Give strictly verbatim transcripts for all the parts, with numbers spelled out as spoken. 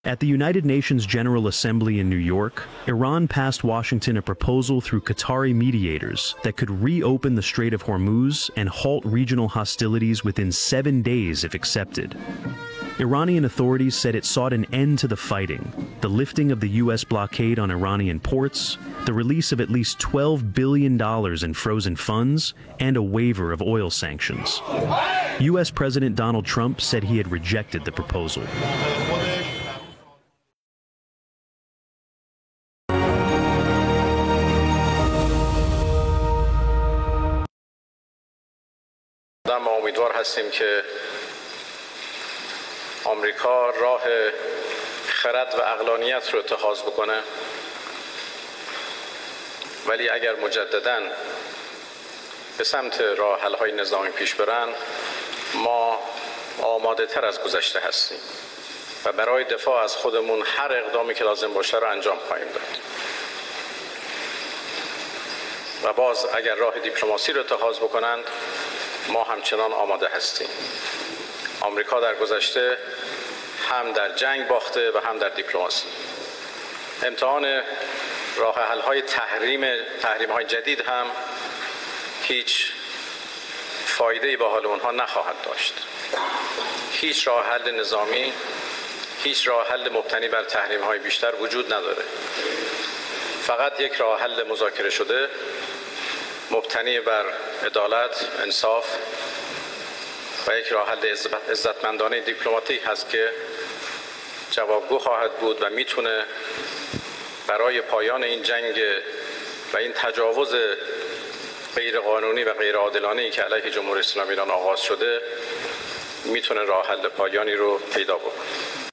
At the United Nations General Assembly in New York, Iran passed Washington a proposal through Qatari mediators that could reopen the Strait of Hormuz and halt regional hostilities within seven days if accepted. Iranian authorities said it sought an end to the fighting, the lifting of the U S blockade on Iranian ports, the release of at least twelve billion dollars in frozen funds, and a waiver of oil sanctions. U S President Donald Trump said he had rejected the proposal. ما امیدوار هستیم که آمریکا راه خرد و عقلانیت رو اتخاذ بکنه، ولی اگر مجدداً به سمت راه حل‌های نظامی پیش برن، ما آماده تر از گذشته هستیم و برای دفاع از خودمون هر اقدامی که لازم باشه رو انجام خواهیم داد. و باز اگر راه دیپلماسی رو اتخاذ بکنند، ما همچنان آماده هستیم. آمریکا در گذشته هم در جنگ باخته و هم در دیپلماسی. امتحان راه حل‌های تحریم تحریم‌های جدید هم هیچ فایده‌ای به حال اونها نخواهد داشت. هیچ راه حل نظامی، هیچ راه حل مبتنی بر تحریم‌های بیشتر وجود نداره. فقط یک راه حل مذاکره شده مبتنی بر عدالت، انصاف و یک راه حل عزتمندانه دیپلماتیک هست که جوابگو خواهد بود و میتونه برای پایان این جنگ و این تجاوز غیرقانونی و غیرعادلانه‌ای که علیه جمهوری اسلامی ایران آغاز شده میتونه راه حل پایانی رو پیدا بکنه.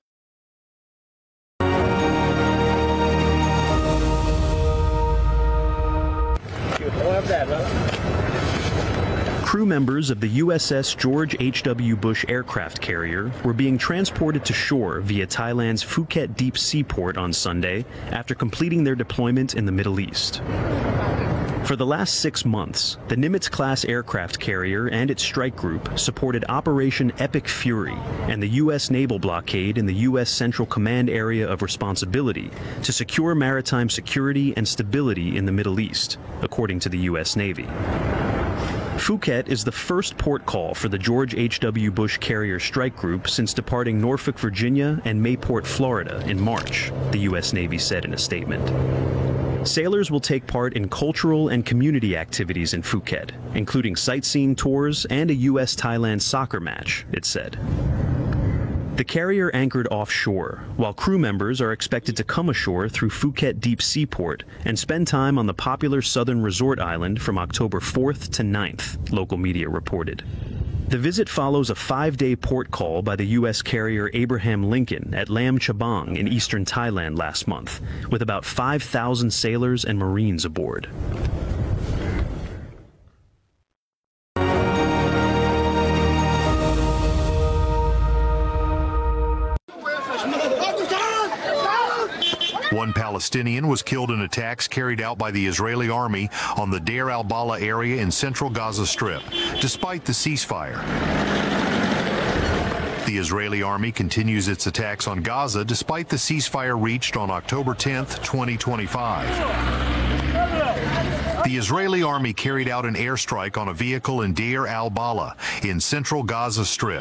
Crew members of the U S S George H W Bush aircraft carrier were being transported to shore via Thailand's Phuket Deep Sea Port on Sunday after completing their deployment in the Middle East. For the last six months, the Nimitz-class aircraft carrier and its strike group supported Operation Epic Fury and the U S naval blockade in the U S Central Command Area of Responsibility to secure maritime security and stability in the Middle East, according to the U S Navy. Phuket is the first port call for the George H W Bush Carrier Strike Group since departing Norfolk, Virginia and Mayport, Florida in March, the U S Navy said in a statement. Sailors will take part in cultural and community activities in Phuket, including sightseeing tours and a U S-Thailand soccer match, it said. The carrier anchored offshore, while crew members are expected to come ashore through Phuket Deep Sea Port and spend time on the popular southern resort island from October fourth to ninth, local media reported. The visit follows a five-day port call by the U S carrier Abraham Lincoln at Lam Chabang in eastern Thailand last month, with about five thousand sailors and Marines aboard. One Palestinian was killed in attacks carried out by the Israeli army on the Deir al-Balah area in central Gaza Strip, despite the ceasefire. The Israeli army continues its attacks on Gaza despite the ceasefire reached on October tenth, twenty twenty-five. The Israeli army carried out an airstrike on a vehicle in Deir al-Balah in central Gaza Strip.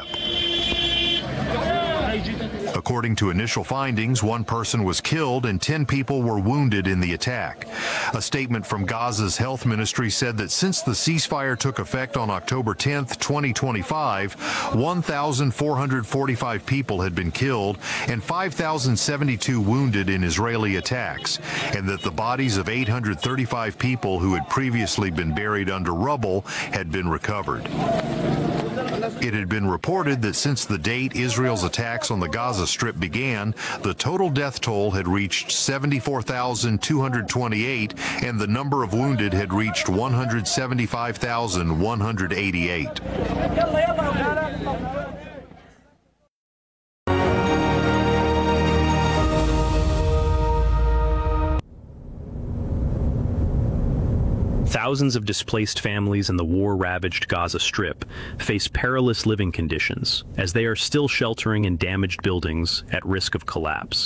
According to initial findings, one person was killed and ten people were wounded in the attack. A statement from Gaza's health ministry said that since the ceasefire took effect on October tenth, twenty twenty-five, one thousand four hundred forty-five people had been killed and five thousand seventy-two wounded in Israeli attacks, and that the bodies of eight hundred thirty-five people who had previously been buried under rubble had been recovered. It had been reported that since the date Israel's attacks on the Gaza Strip began, the total death toll had reached seventy-four thousand two hundred twenty-eight and the number of wounded had reached one hundred seventy-five thousand one hundred eighty-eight. Thousands of displaced families in the war-ravaged Gaza Strip face perilous living conditions as they are still sheltering in damaged buildings at risk of collapse.